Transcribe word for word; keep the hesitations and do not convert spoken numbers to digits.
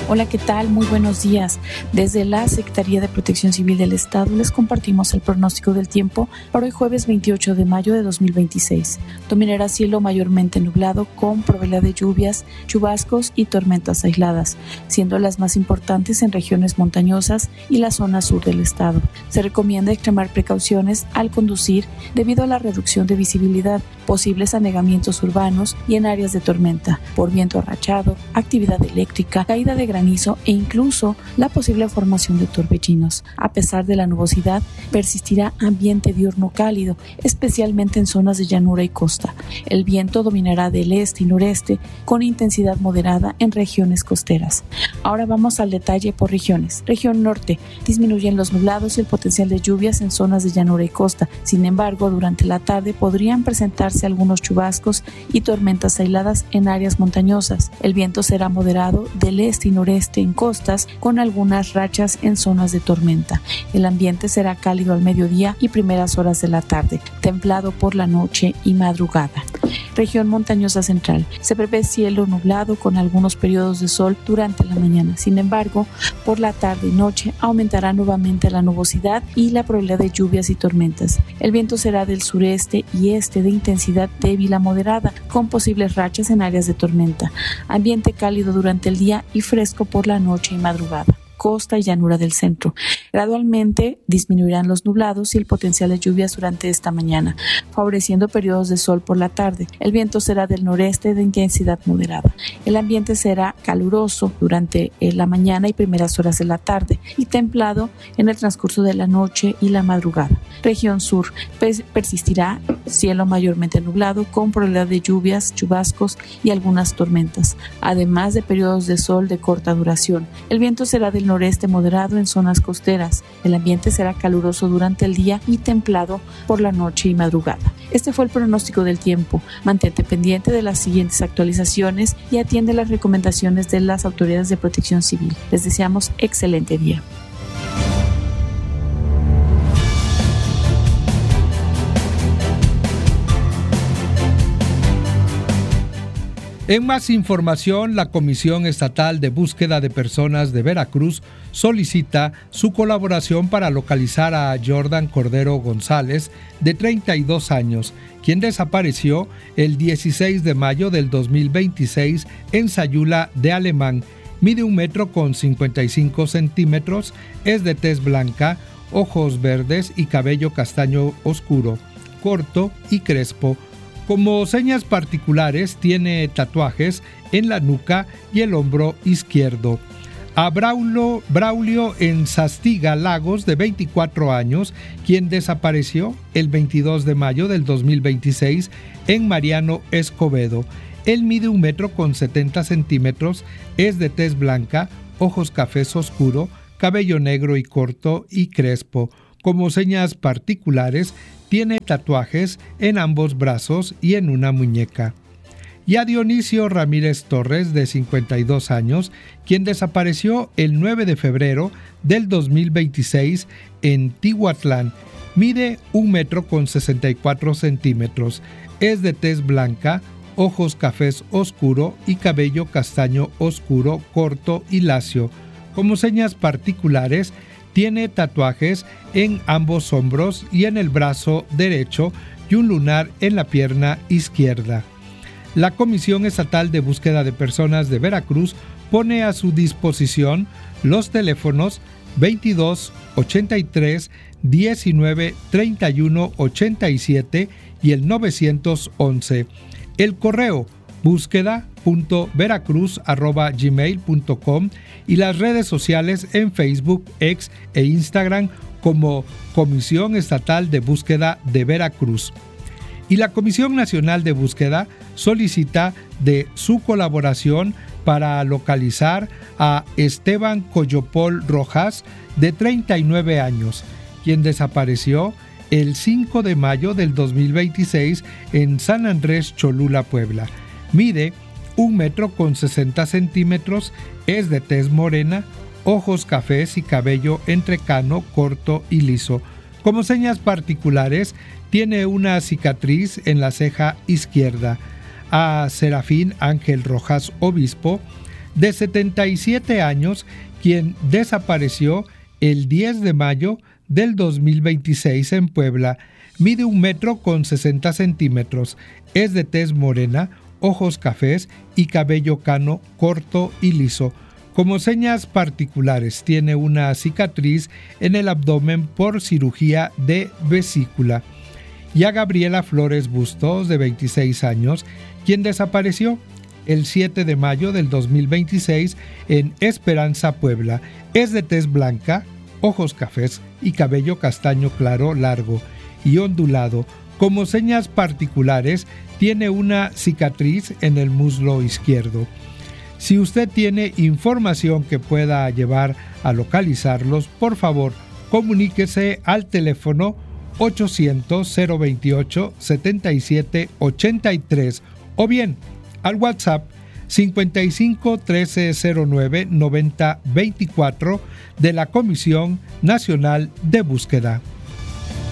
Hola, ¿qué tal? Muy buenos días. Desde la Secretaría de Protección Civil del Estado les compartimos el pronóstico del tiempo para hoy jueves veintiocho de mayo de dos mil veintiséis. Dominará cielo mayormente nublado con probabilidad de lluvias, chubascos y tormentas aisladas, siendo las más importantes en regiones montañosas y la zona sur del estado. Se recomienda extremar precauciones al conducir debido a la reducción de visibilidad, posibles anegamientos urbanos y en áreas de tormenta, por viento arrachado, actividad eléctrica, caída de granizo e incluso la posible formación de torbellinos. A pesar de la nubosidad, persistirá ambiente diurno cálido, especialmente en zonas de llanura y costa. El viento dominará del este y noreste con intensidad moderada en regiones costeras. Ahora vamos al detalle por regiones. Región norte, disminuyen los nublados y el potencial de lluvias en zonas de llanura y costa. Sin embargo, durante la tarde podrían presentarse algunos chubascos y tormentas aisladas en áreas montañosas. El viento será moderado del este y noreste en costas, con algunas rachas en zonas de tormenta. El ambiente será cálido al mediodía y primeras horas de la tarde, templado por la noche y madrugada. Región montañosa central. Se prevé cielo nublado con algunos periodos de sol durante la mañana. Sin embargo, por la tarde y noche aumentará nuevamente la nubosidad y la probabilidad de lluvias y tormentas. El viento será del sureste y este de intensidad débil a moderada, con posibles rachas en áreas de tormenta. Ambiente cálido durante el día y fresco por la noche y madrugada. Costa y llanura del centro. Gradualmente disminuirán los nublados y el potencial de lluvias durante esta mañana, favoreciendo periodos de sol por la tarde. El viento será del noreste de intensidad moderada. El ambiente será caluroso durante la mañana y primeras horas de la tarde y templado en el transcurso de la noche y la madrugada. Región sur. Persistirá cielo mayormente nublado con probabilidad de lluvias, chubascos y algunas tormentas, además de periodos de sol de corta duración. El viento será del noreste moderado en zonas costeras. El ambiente será caluroso durante el día y templado por la noche y madrugada. Este fue el pronóstico del tiempo. Mantente pendiente de las siguientes actualizaciones y atiende las recomendaciones de las autoridades de protección civil. Les deseamos excelente día. En más información, la Comisión Estatal de Búsqueda de Personas de Veracruz solicita su colaboración para localizar a Jordan Cordero González, de treinta y dos años, quien desapareció el dieciséis de mayo del dos mil veintiséis en Sayula de Alemán. Mide un metro con cincuenta y cinco centímetros, es de tez blanca, ojos verdes y cabello castaño oscuro, corto y crespo. Como señas particulares, tiene tatuajes en la nuca y el hombro izquierdo. A Braulio, Braulio Enzastiga Lagos, de veinticuatro años, quien desapareció el veintidós de mayo del dos mil veintiséis en Mariano Escobedo. Él mide un metro con setenta centímetros, es de tez blanca, ojos cafés oscuro, cabello negro y corto y crespo. Como señas particulares, tiene tatuajes en ambos brazos y en una muñeca. Y a Dionisio Ramírez Torres, de cincuenta y dos años, quien desapareció el nueve de febrero del dos mil veintiséis en Tihuatlán. Mide un metro con sesenta y cuatro centímetros, es de tez blanca, ojos cafés oscuro y cabello castaño oscuro, corto y lacio. Como señas particulares, tiene tatuajes en ambos hombros y en el brazo derecho y un lunar en la pierna izquierda. La Comisión Estatal de Búsqueda de Personas de Veracruz pone a su disposición los teléfonos veintidós, ochenta y tres, diecinueve, treinta y uno, ochenta y siete y el novecientos once. El correo búsqueda punto veracruz arroba gmail punto com y las redes sociales en Facebook, X e Instagram como Comisión Estatal de Búsqueda de Veracruz. Y la Comisión Nacional de Búsqueda solicita de su colaboración para localizar a Esteban Coyopol Rojas, de treinta y nueve años, quien desapareció el cinco de mayo del dos mil veintiséis en San Andrés Cholula, Puebla. Mide un metro con sesenta centímetros, es de tez morena, ojos cafés y cabello entrecano, corto y liso. Como señas particulares, tiene una cicatriz en la ceja izquierda. A Serafín Ángel Rojas Obispo de setenta y siete años, quien desapareció el diez de mayo del dos mil veintiséis en Puebla. Mide un metro con sesenta centímetros, es de tez morena, ojos cafés y cabello cano corto y liso. Como señas particulares, tiene una cicatriz en el abdomen por cirugía de vesícula. Y a Gabriela Flores Bustos, de veintiséis años, quien desapareció el siete de mayo del dos mil veintiséis en Esperanza, Puebla. Es de tez blanca, ojos cafés y cabello castaño claro, largo y ondulado. Como señas particulares, tiene una cicatriz en el muslo izquierdo. Si usted tiene información que pueda llevar a localizarlos, por favor, comuníquese al teléfono ochocientos, cero veintiocho, setenta y siete ochenta y tres o bien al WhatsApp cincuenta y cinco, trece cero nueve, noventa veinticuatro de la Comisión Nacional de Búsqueda.